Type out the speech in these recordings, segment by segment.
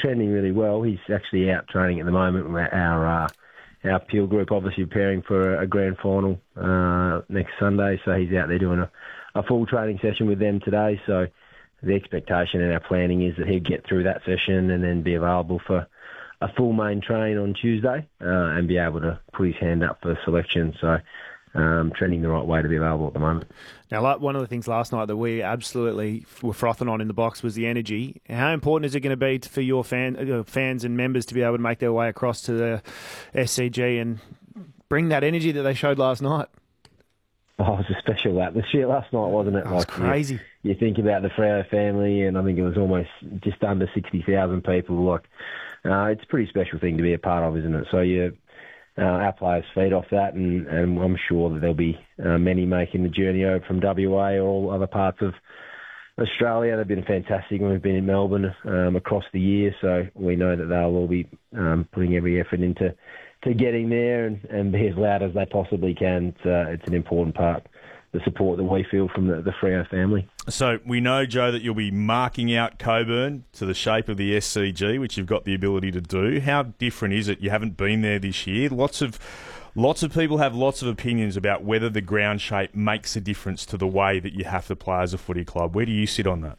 trending really well. He's actually out training at the moment with our Peel group, obviously preparing for a grand final next Sunday. So he's out there doing a full training session with them today. So the expectation and our planning is that he'll get through that session and then be available for a full main train on Tuesday and be able to put his hand up for selection. So trending the right way to be available at the moment. Now, one of the things last night that we absolutely were frothing on in the box was the energy. How important is it going to be for your fans and members to be able to make their way across to the SCG and bring that energy that they showed last night? Oh, it was a special atmosphere last night, wasn't it? It was crazy. You think about the Freo family, and I think it was almost just under 60,000 people. It's a pretty special thing to be a part of, isn't it? So our players feed off that, and I'm sure that there'll be many making the journey over from WA or all other parts of Australia. They've been fantastic when we've been in Melbourne across the year, so we know that they'll all be putting every effort into getting there and be as loud as they possibly can. It's an important part, the support that we feel from the Freo family. So we know, Joe, that you'll be marking out Coburn to the shape of the SCG, which you've got the ability to do. How different is it? You haven't been there this year. Lots of people have lots of opinions about whether the ground shape makes a difference to the way that you have to play as a footy club. Where do you sit on that?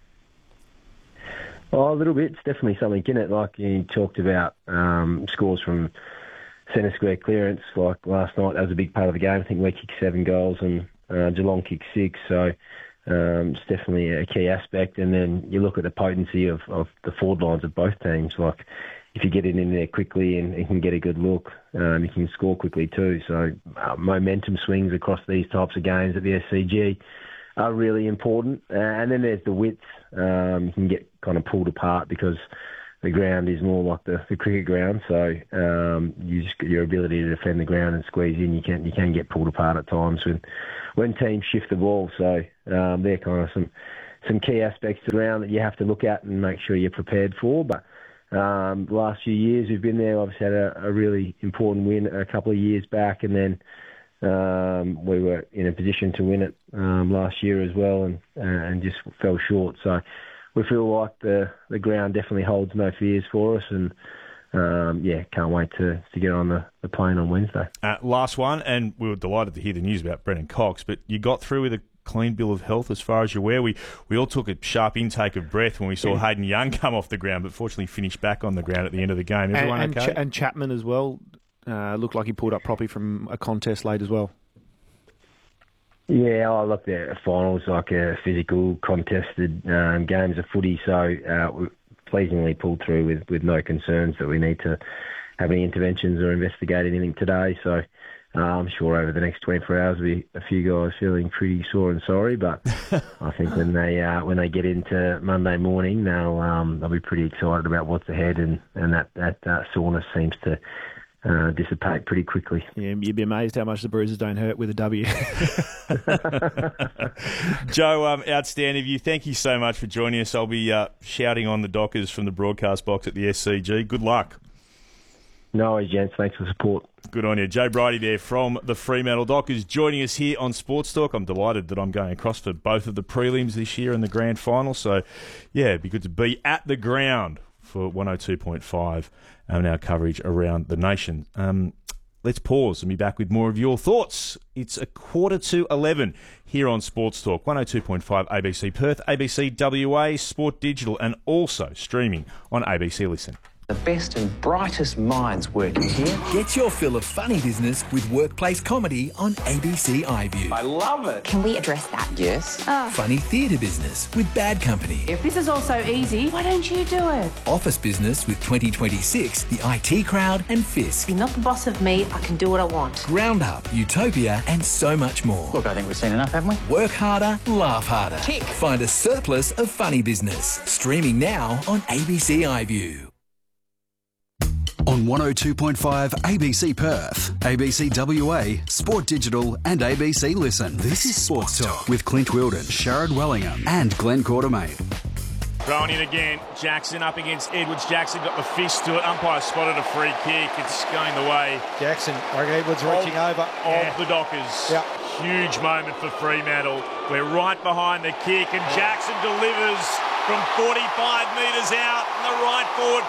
Oh, a little bit. It's definitely something in it. Like you talked about scores from centre square clearance, like last night, that was a big part of the game. I think we kicked 7 goals and Geelong kicked 6, so it's definitely a key aspect. And then you look at the potency of the forward lines of both teams. Like if you get it in there quickly and you can get a good look, you can score quickly too. So momentum swings across these types of games at the SCG are really important. And then there's the width. You can get kind of pulled apart because the ground is more like the cricket ground, so your ability to defend the ground and squeeze in, you can get pulled apart at times when teams shift the ball. So they're kind of some key aspects to the ground that you have to look at and make sure you're prepared for. But the last few years we've been there, obviously had a really important win a couple of years back, and then we were in a position to win it last year as well and just fell short. So we feel like the ground definitely holds no fears for us, and can't wait to get on the plane on Wednesday. Last one, and we were delighted to hear the news about Brennan Cox, but you got through with a clean bill of health as far as you're aware. We all took a sharp intake of breath when we saw Hayden Young come off the ground, but fortunately finished back on the ground at the end of the game. Everyone okay? And Chapman as well looked like he pulled up properly from a contest late as well. Yeah, I looked at finals like a physical, contested games of footy, so we pleasingly pulled through with no concerns that we need to have any interventions or investigate anything today. So I'm sure over the next 24 hours there'll be a few guys feeling pretty sore and sorry, but I think when they get into Monday morning, they'll be pretty excited about what's ahead, and that soreness seems to dissipate pretty quickly. Yeah, you'd be amazed how much the bruises don't hurt with a W. Joe, outstanding of you. Thank you so much for joining us. I'll be shouting on the Dockers from the broadcast box at the SCG. Good luck. No worries, gents. Thanks for the support. Good on you. Joe Bridie there from the Fremantle Dockers joining us here on Sports Talk. I'm delighted that I'm going across for both of the prelims this year and the grand final. So, yeah, it'd be good to be at the ground for 102.5 and our coverage around the nation. Let's pause and be back with more of your thoughts. It's 11:15 here on Sports Talk, 102.5 ABC Perth, ABC WA, Sport Digital, and also streaming on ABC Listen. The best and brightest minds working here. Get your fill of funny business with workplace comedy on ABC iView. I love it. Can we address that? Yes. Funny theatre business with Bad Company. If this is all so easy, why don't you do it? Office business with 2026, the IT Crowd and Fisk. You're not the boss of me. I can do what I want. Ground Up, Utopia, and so much more. Look, I think we've seen enough, haven't we? Work harder, laugh harder. Tick. Find a surplus of funny business. Streaming now on ABC iView. On 102.5 ABC Perth, ABC WA, Sport Digital and ABC Listen. This is Sports Talk with Clint Wilden, Sharad Wellingham and Glenn Quartermain. Thrown in again. Jackson up against Edwards. Jackson got the fist to it. Umpire spotted a free kick. It's going the way. Jackson, I reckon Edwards reaching over. Of the Dockers. Yeah. Huge moment for Fremantle. We're right behind the kick and Jackson delivers from 45 metres out. And the right forward